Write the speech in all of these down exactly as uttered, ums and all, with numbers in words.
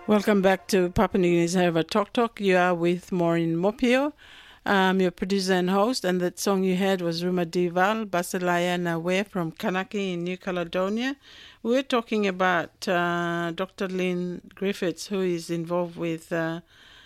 Welcome back to Papua New Guinea's Harvard Talk Talk. You are with Maureen Mopio. I'm your producer and host, and that song you heard was Ruma Dival, Basilaya Nawe from Kanaki in New Caledonia. We're talking about uh, Doctor Lynn Griffiths, who is involved with uh,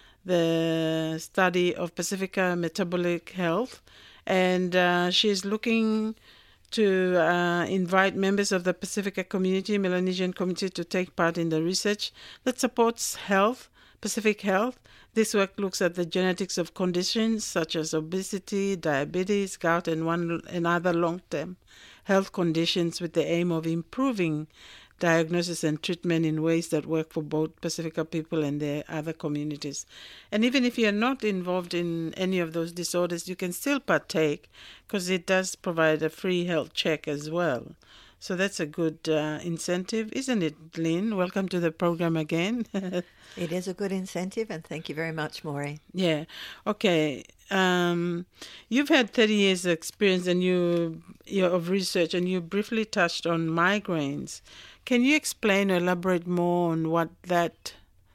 the study of Pacifica metabolic health, and uh, she's looking to uh, invite members of the Pacifica community, Melanesian community, to take part in the research that supports health, Pacific health. This work looks at the genetics of conditions such as obesity, diabetes, gout, and one and other long-term health conditions with the aim of improving diagnosis and treatment in ways that work for both Pacifica people and their other communities. And even if you're not involved in any of those disorders, you can still partake because it does provide a free health check as well. So that's a good uh, incentive, isn't it, Lynn? Welcome to the program again. It is a good incentive, and thank you very much, Maureen. Yeah. Okay. Um, you've had thirty years of experience and you, you of research, and you briefly touched on migraines. Can you explain or elaborate more on what that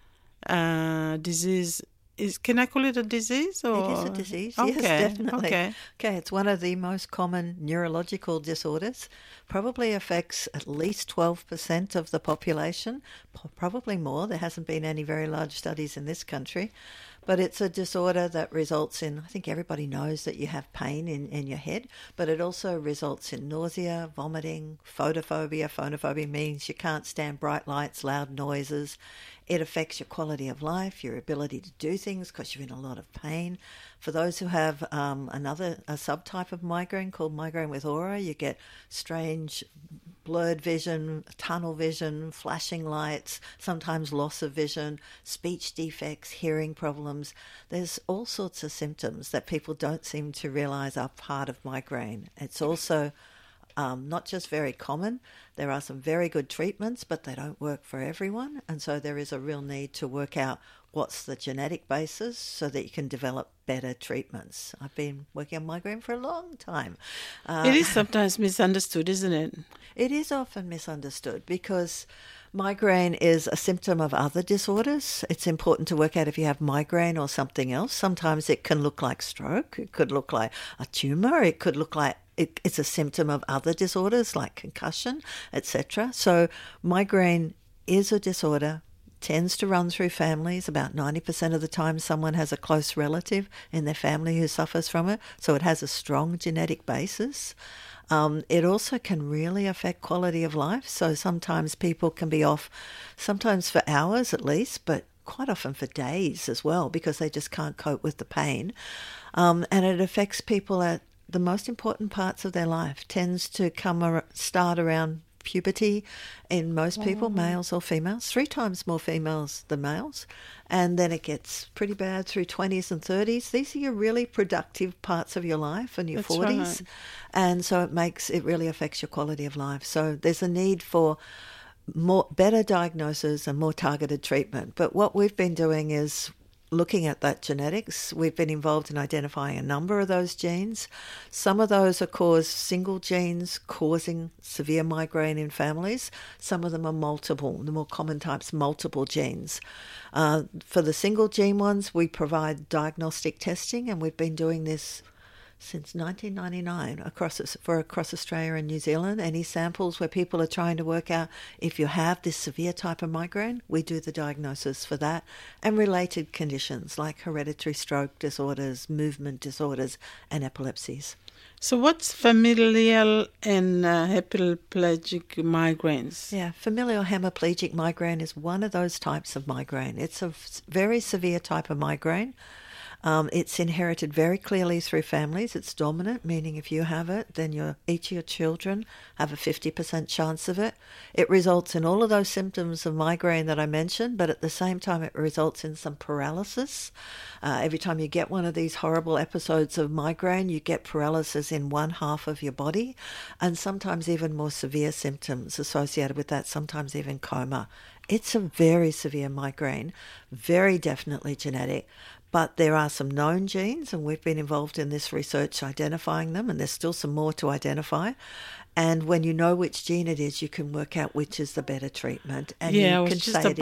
uh, disease is? Can I call it a disease? Or? It is a disease, okay. yes, definitely. Okay. Okay, it's one of the most common neurological disorders. Probably affects at least twelve percent of the population, probably more. There hasn't been any very large studies in this country. But it's a disorder that results in, I think everybody knows that you have pain in, in your head, but it also results in nausea, vomiting, photophobia. Phonophobia means you can't stand bright lights, loud noises. It affects your quality of life, your ability to do things because you're in a lot of pain. For those who have um, another a subtype of migraine called migraine with aura, you get strange blurred vision, tunnel vision, flashing lights, sometimes loss of vision, speech defects, hearing problems. There's all sorts of symptoms that people don't seem to realise are part of migraine. It's also um, not just very common. There are some very good treatments, but they don't work for everyone. And so there is a real need to work out what's the genetic basis so that you can develop better treatments. I've been working on migraine for a long time. Uh, it is sometimes misunderstood, isn't it? It is often misunderstood because migraine is a symptom of other disorders. It's important to work out if you have migraine or something else. Sometimes it can look like stroke. It could look like a tumour. It could look like it, it's a symptom of other disorders like concussion, et cetera. So migraine is a disorder. Tends to run through families. About ninety percent of the time someone has a close relative in their family who suffers from it, so it has a strong genetic basis. Um, it also can really affect quality of life, so sometimes people can be off, sometimes for hours at least, but quite often for days as well because they just can't cope with the pain. Um, and it affects people at the most important parts of their life. Tends to come ar- start around puberty in most people, mm. males or females, three times more females than males. And then it gets pretty bad through twenties and thirties. These are your really productive parts of your life and your That's forties. Right. And so it makes, it really affects your quality of life. So there's a need for more better diagnosis and more targeted treatment. But what we've been doing is looking at that genetics. We've been involved in identifying a number of those genes. Some of those are caused single genes causing severe migraine in families. Some of them are multiple, the more common types, multiple genes. Uh, for the single gene ones, we provide diagnostic testing, and we've been doing this since nineteen ninety-nine across for across Australia and New Zealand. Any samples where people are trying to work out if you have this severe type of migraine, we do the diagnosis for that, and related conditions like hereditary stroke disorders, movement disorders, and epilepsies. So what's familial and uh, hemiplegic migraines? Yeah, familial hemiplegic migraine is one of those types of migraine. It's a very severe type of migraine. Um, it's inherited very clearly through families. It's dominant, meaning if you have it, then your, each of your children have a fifty percent chance of it. It results in all of those symptoms of migraine that I mentioned, but at the same time it results in some paralysis. Uh, every time you get one of these horrible episodes of migraine, you get paralysis in one half of your body, and sometimes even more severe symptoms associated with that, sometimes even coma. It's a very severe migraine, very definitely genetic. But there are some known genes, and we've been involved in this research identifying them, and there's still some more to identify. And when you know which gene it is, you can work out which is the better treatment. And yeah, you I was can just say